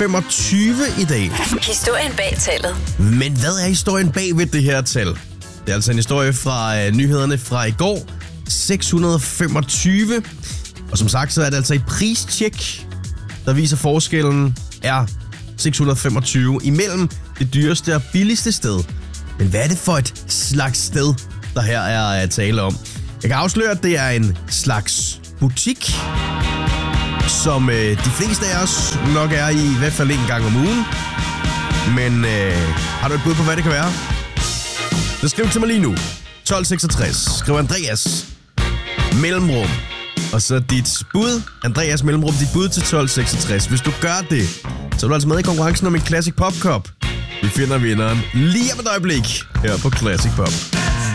625 i dag. Historien bag tallet. Men hvad er historien bag ved det her tal? Det er altså en historie fra nyhederne fra i går. 625. Og som sagt, så er det altså et pristjek, der viser forskellen er 625 imellem det dyreste og billigste sted. Men hvad er det for et slags sted, der her er at tale om? Jeg kan afsløre, at det er en slags butik, som de fleste af os nok er i hvert fald en gang om ugen. Men har du et bud på, hvad det kan være? Så skriv til mig lige nu. 1266. Skriv Andreas mellemrum. Og så dit bud. Andreas mellemrum, dit bud til 1266. Hvis du gør det, så er du altså med i konkurrencen om en Classic Pop Cup. Vi finder vinderen lige om et øjeblik her på Classic Pop.